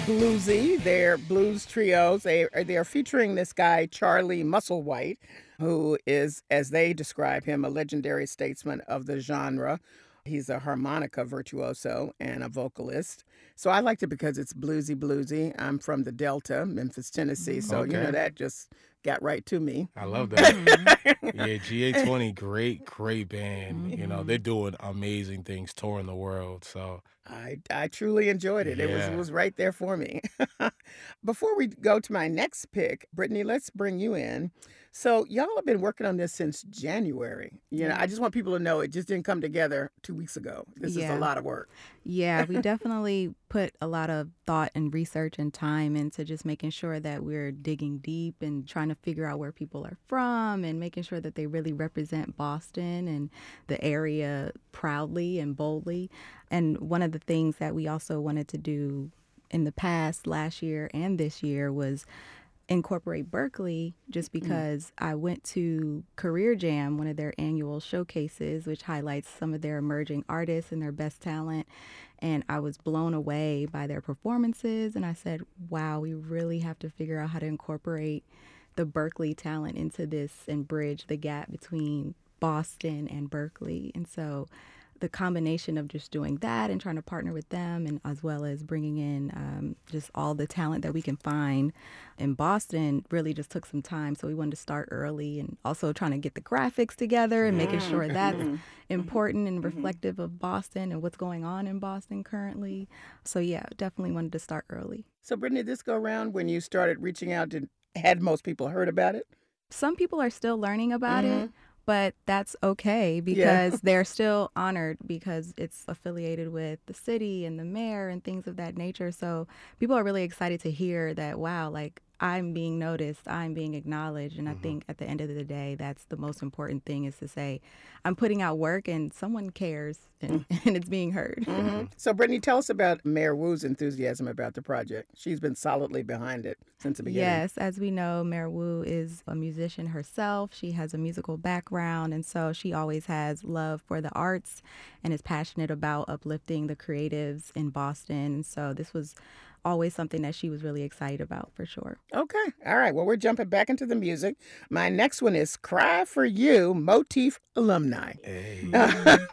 bluesy. They're blues trios. They are featuring this guy Charlie Musselwhite, who is, as they describe him, a legendary statesman of the genre. He's a harmonica virtuoso and a vocalist. So I liked it because it's bluesy, bluesy. I'm from the Delta, Memphis, Tennessee, so Okay. that just got right to me. I love that. Mhm. Yeah, GA20, great band. They're Mhm. doing amazing things, touring the world. So, I truly enjoyed it. It was yeah. right there for me. Before we go to my next pick, Brittany, let's bring you in. So y'all have been working on this since January. I Yeah. just want people to know it just didn't come together 2 weeks ago. This is a Yeah. lot of work. Yeah, we definitely put a lot of thought and research and time into just making sure that we're digging deep and trying to figure out where people are from and making sure that they really represent Boston and the area proudly and boldly. And one of the things that we also wanted to do in the past, last year and this year, was incorporate Berkeley just because I went to Career Jam, one of their annual showcases, which highlights some of their emerging artists and their best talent. And I was blown away by their performances. And I said, wow, we really have to figure out how to incorporate the Berkeley talent into this and bridge the gap between Boston and Berkeley. And so the combination of just doing that and trying to partner with them, and as well as bringing in just all the talent that we can find in Boston, really just took some time. So we wanted to start early, and also trying to get the graphics together and making sure that's important and reflective of Boston and what's going on in Boston currently. So yeah, definitely wanted to start early. So Brittany, this go around when you started reaching out, had most people heard about it? Some people are still learning about Mm-hmm. it, but that's okay Yeah. because they're still honored because it's affiliated with the city and the mayor and things of that nature. So people are really excited to hear that, wow, like I'm being noticed, I'm being acknowledged. And I think at the end of the day, that's the most important thing, is to say, I'm putting out work and someone cares and it's being heard. So Brittany, tell us about Mayor Wu's enthusiasm about the project. She's been solidly behind it since the beginning. Yes, as we know, Mary Wu is a musician herself. She has a musical background, and so she always has love for the arts and is passionate about uplifting the creatives in Boston. And so this was always something that she was really excited about, for sure. Okay. All right. Well, we're jumping back into the music. My next one is Cry for You, Motif Alumni. Hey.